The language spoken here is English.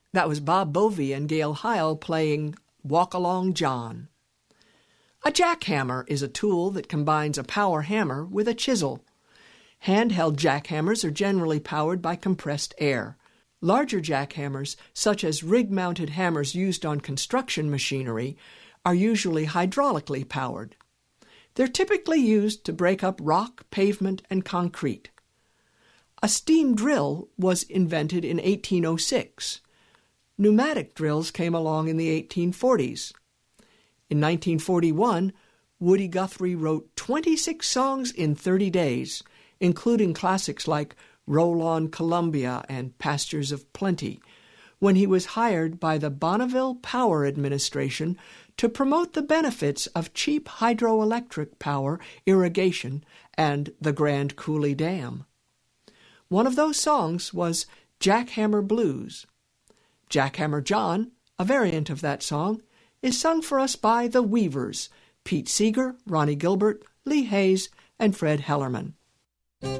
That was Bob Bovee and Gail Heil playing Walk Along John. A jackhammer is a tool that combines a power hammer with a chisel. Handheld jackhammers are generally powered by compressed air. Larger jackhammers, such as rig-mounted hammers used on construction machinery, are usually hydraulically powered. They're typically used to break up rock, pavement, and concrete. A steam drill was invented in 1806. Pneumatic drills came along in the 1840s. In 1941, Woody Guthrie wrote 26 songs in 30 days, including classics like Roll on Columbia and Pastures of Plenty, when he was hired by the Bonneville Power Administration to promote the benefits of cheap hydroelectric power, irrigation, and the Grand Coulee Dam. One of those songs was Jackhammer Blues. Jackhammer John, a variant of that song, is sung for us by the Weavers, Pete Seeger, Ronnie Gilbert, Lee Hayes, and Fred Hellerman.